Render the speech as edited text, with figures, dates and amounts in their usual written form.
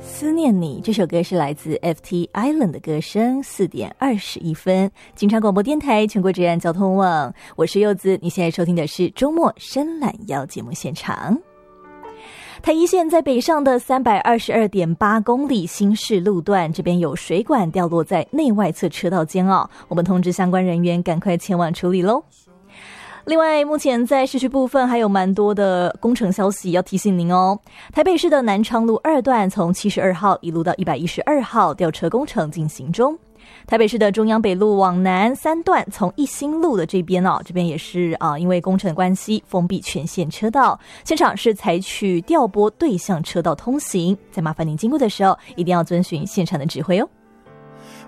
思念你这首歌是来自 FT Island 的歌声，4点21分，金昌广播电台全国直岸交通网，我是柚子，你现在收听的是周末伸懒腰节目现场。台一线在北上的 322.8 公里新市路段，这边有水管掉落在内外侧车道间哦，我们通知相关人员赶快前往处理咯。另外，目前在市区部分还有蛮多的工程消息要提醒您哦。台北市的南昌路2段从72号一路到112号吊车工程进行中。台北市的中央北路往南3段从一心路的这边哦，这边也是因为工程关系封闭全线车道，现场是采取调拨对向车道通行，再麻烦您经过的时候一定要遵循现场的指挥哦。